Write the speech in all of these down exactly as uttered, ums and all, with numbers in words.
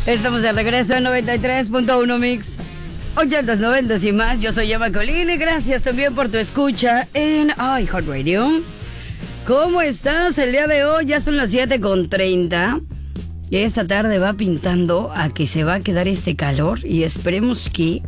Estamos de regreso en noventa y tres punto uno Mix. ochentas, noventas y más. Yo soy Emma Colín y gracias también por tu escucha en iHeartRadio. ¿Cómo estás el día de hoy? Ya son las siete con treinta. Y esta tarde va pintando a que se va a quedar este calor y esperemos que...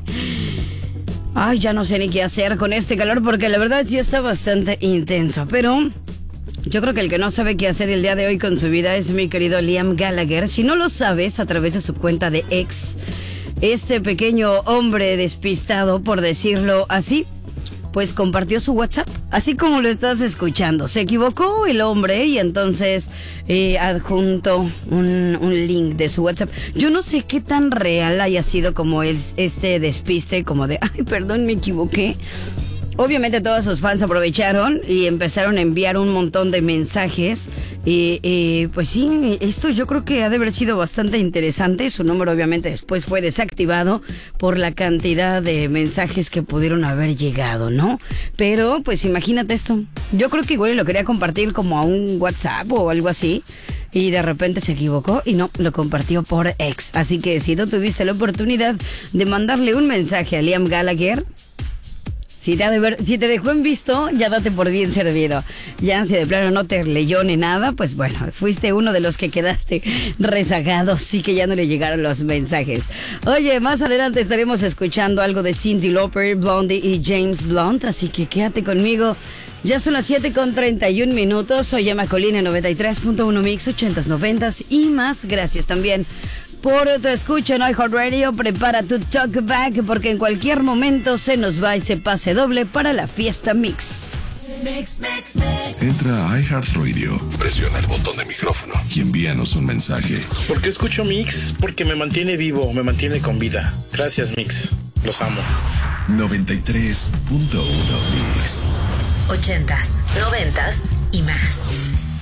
Ay, ya no sé ni qué hacer con este calor porque la verdad sí está bastante intenso. Pero yo creo que el que no sabe qué hacer el día de hoy con su vida es mi querido Liam Gallagher. Si no lo sabes, a través de su cuenta de X, este pequeño hombre despistado, por decirlo así, pues compartió su WhatsApp, así como lo estás escuchando. Se equivocó el hombre y entonces eh, adjuntó un, un link de su WhatsApp. Yo no sé qué tan real haya sido como el, este despiste, como de, ay, perdón, me equivoqué. Obviamente todos sus fans aprovecharon y empezaron a enviar un montón de mensajes. Y, y pues sí, esto yo creo que ha de haber sido bastante interesante. Su número obviamente después fue desactivado por la cantidad de mensajes que pudieron haber llegado, ¿no? Pero pues imagínate esto. Yo creo que igual lo quería compartir como a un WhatsApp o algo así. Y de repente se equivocó y no, lo compartió por X. Así que si no tuviste la oportunidad de mandarle un mensaje a Liam Gallagher, Si te, ha de ver, si te dejó en visto, ya date por bien servido. Ya si de plano no te leyó ni nada, pues bueno, fuiste uno de los que quedaste rezagados y que ya no le llegaron los mensajes. Oye, más adelante estaremos escuchando algo de Cyndi Lauper, Blondie y James Blunt, así que quédate conmigo. Ya son las siete con treinta y un minutos. Soy Emma Colín en noventa y tres punto uno Mix, ochentas, noventas y más. Gracias también por tu escucha en iHeartRadio. Prepara tu talkback porque en cualquier momento se nos va y se pase doble para la fiesta Mix. Mix, mix, mix. Entra a iHeartRadio, presiona el botón de micrófono y envíanos un mensaje. ¿Por qué escucho Mix? Porque me mantiene vivo, me mantiene con vida. Gracias, Mix. Los amo. noventa y tres punto uno Mix. Ochentas, noventas y más.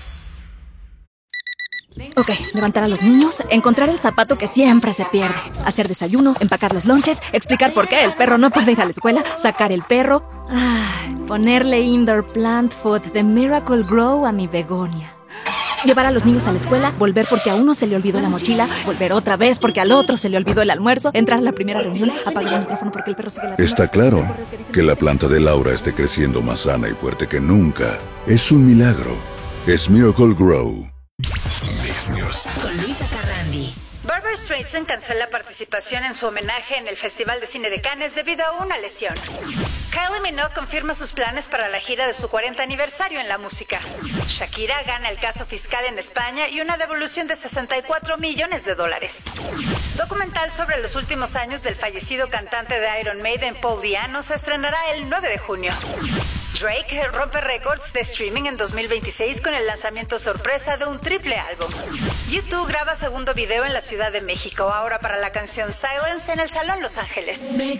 Ok, levantar a los niños, encontrar el zapato que siempre se pierde, hacer desayuno, empacar los lonches, explicar por qué el perro no puede ir a la escuela, sacar el perro, ay, ponerle indoor plant food de Miracle Grow a mi begonia. Llevar a los niños a la escuela, volver porque a uno se le olvidó la mochila, volver otra vez porque al otro se le olvidó el almuerzo, entrar a la primera reunión, apagar el micrófono porque el perro sigue ladrando. Está claro que la planta de Laura esté creciendo más sana y fuerte que nunca. Es un milagro. Es Miracle Grow. Mix News. Con Luisa Carrandi. Barbra Streisand cancela participación en su homenaje en el Festival de Cine de Cannes debido a una lesión. Kylie Minogue confirma sus planes para la gira de su cuarenta aniversario en la música. Shakira gana el caso fiscal en España y una devolución de sesenta y cuatro millones de dólares. Documental sobre los últimos años del fallecido cantante de Iron Maiden, Paul Di'Anno, se estrenará el nueve de junio. Drake rompe récords de streaming en dos mil veintiséis con el lanzamiento sorpresa de un triple álbum. YouTube graba segundo video en la Ciudad de México, ahora para la canción Silence en el Salón Los Ángeles.